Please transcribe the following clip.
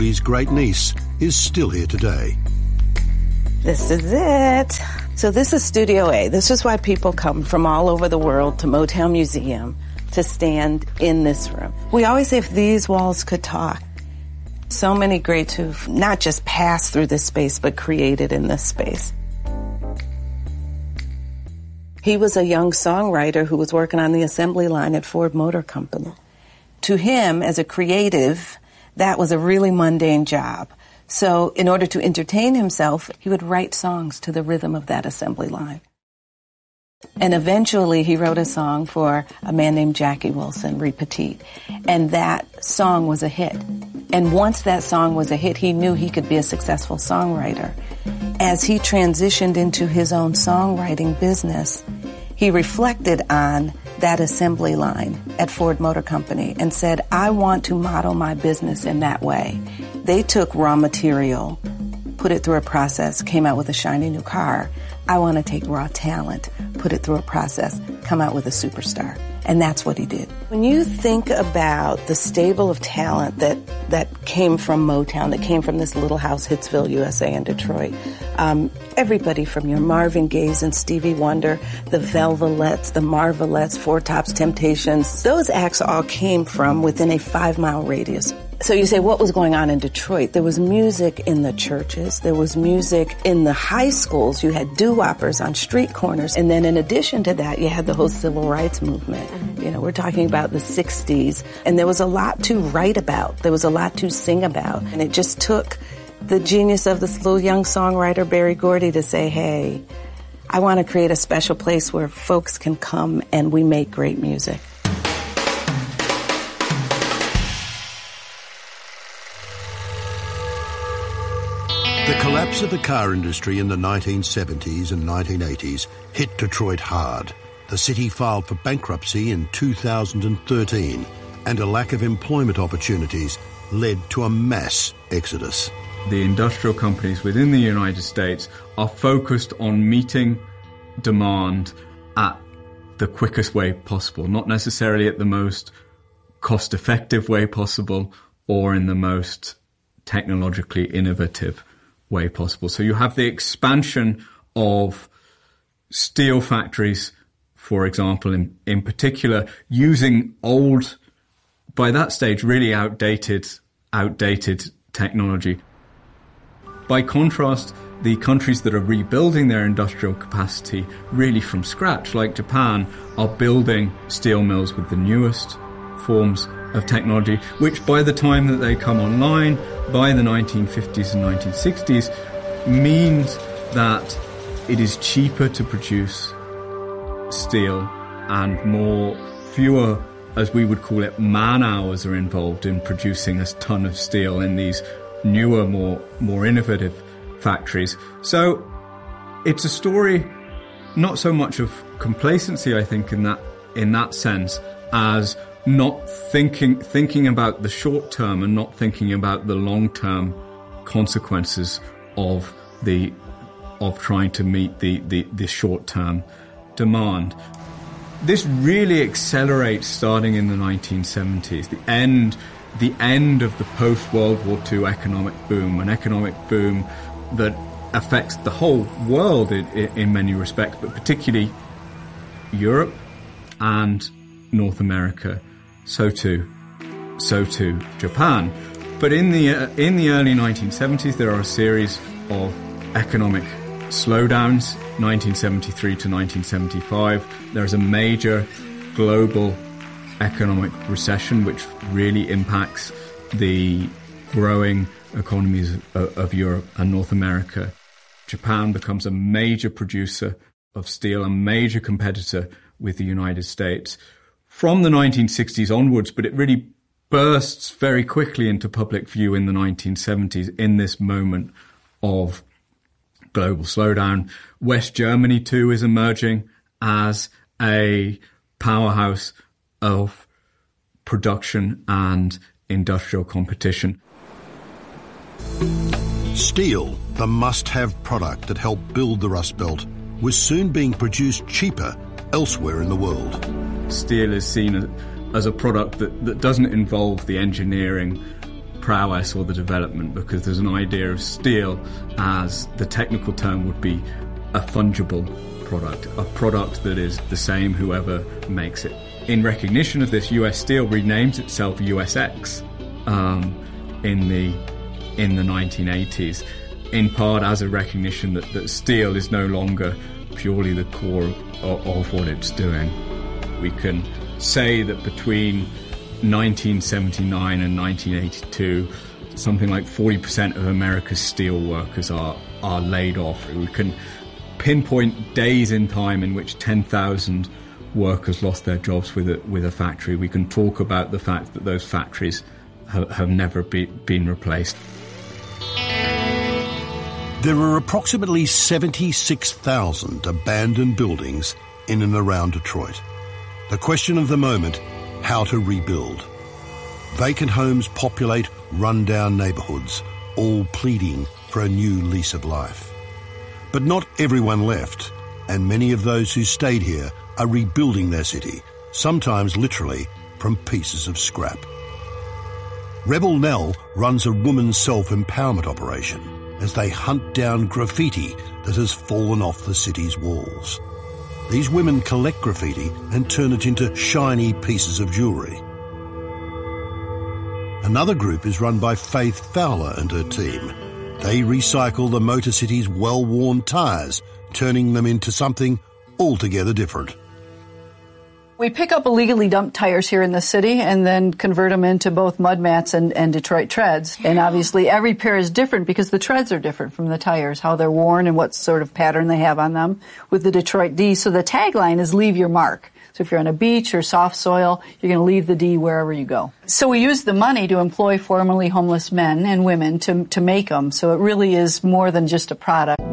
Gordy's great-niece, is still here today. This is it. So this is Studio A. This is why people come from all over the world to Motown Museum to stand in this room. We always say if these walls could talk. So many greats who've not just passed through this space, but created in this space. He was a young songwriter who was working on the assembly line at Ford Motor Company. To him, as a creative, that was a really mundane job. So in order to entertain himself, he would write songs to the rhythm of that assembly line. And eventually he wrote a song for a man named Jackie Wilson, Repetit. And that song was a hit. And once that song was a hit, he knew he could be a successful songwriter. As he transitioned into his own songwriting business, he reflected on that assembly line at Ford Motor Company and said, I want to model my business in that way. They took raw material, put it through a process, came out with a shiny new car. I want to take raw talent, put it through a process, come out with a superstar. And that's what he did. When you think about the stable of talent that came from Motown, that came from this little house, Hitsville, USA, in Detroit, everybody from your Marvin Gaye's and Stevie Wonder, the Velvelettes, the Marvelettes, Four Tops, Temptations, those acts all came from within a 5-mile radius. So you say, what was going on in Detroit? There was music in the churches. There was music in the high schools. You had doo-woppers on street corners. And then in addition to that, you had the whole civil rights movement. You know, we're talking about the 60s. And there was a lot to write about. There was a lot to sing about. And it just took the genius of this little young songwriter, Berry Gordy, to say, hey, I want to create a special place where folks can come and we make great music. The collapse of the car industry in the 1970s and 1980s hit Detroit hard. The city filed for bankruptcy in 2013, and a lack of employment opportunities led to a mass exodus. The industrial companies within the United States are focused on meeting demand at the quickest way possible, not necessarily at the most cost-effective way possible or in the most technologically innovative way possible. So you have the expansion of steel factories, for example, in particular, using old, by that stage, really outdated technology. By contrast, the countries that are rebuilding their industrial capacity really from scratch, like Japan, are building steel mills with the newest forms of technology, which by the time that they come online, by the 1950s and 1960s, means that it is cheaper to produce steel and fewer, as we would call it, man-hours are involved in producing a ton of steel in these newer, more innovative factories. So it's a story not so much of complacency, I think, in that sense, as not thinking about the short term and not thinking about the long term consequences of trying to meet the short term demand. This really accelerates starting in the 1970s, the end of the post-World War II economic boom, an economic boom that affects the whole world in many respects, but particularly Europe and North America. So too Japan. But in the early 1970s, there are a series of economic slowdowns. 1973 to 1975, there is a major global economic recession which really impacts the growing economies of Europe and North America. Japan becomes a major producer of steel, a major competitor with the United States from the 1960s onwards, but it really bursts very quickly into public view in the 1970s in this moment of global slowdown. West Germany too is emerging as a powerhouse of production and industrial competition. Steel, the must-have product that helped build the Rust Belt, was soon being produced cheaper elsewhere in the world. Steel is seen as a product that doesn't involve the engineering prowess or the development, because there's an idea of steel as, the technical term would be, a fungible product, a product that is the same whoever makes it. In recognition of this, US Steel renames itself USX in the 1980s, in part as a recognition that steel is no longer purely the core of what it's doing. We can say that between 1979 and 1982, something like 40% of America's steel workers are laid off. We can pinpoint days in time in which 10,000 workers lost their jobs with a factory. We can talk about the fact that those factories have never been replaced. There are approximately 76,000 abandoned buildings in and around Detroit. The question of the moment, how to rebuild. Vacant homes populate run-down neighbourhoods, all pleading for a new lease of life. But not everyone left, and many of those who stayed here are rebuilding their city, sometimes literally from pieces of scrap. Rebel Nell runs a women's self-empowerment operation as they hunt down graffiti that has fallen off the city's walls. These women collect graffiti and turn it into shiny pieces of jewellery. Another group is run by Faith Fowler and her team. They recycle the Motor City's well-worn tyres, turning them into something altogether different. We pick up illegally dumped tires here in the city and then convert them into both mud mats and Detroit treads. And obviously every pair is different because the treads are different from the tires, how they're worn and what sort of pattern they have on them with the Detroit D. So the tagline is leave your mark. So if you're on a beach or soft soil, you're going to leave the D wherever you go. So we use the money to employ formerly homeless men and women to make them. So it really is more than just a product.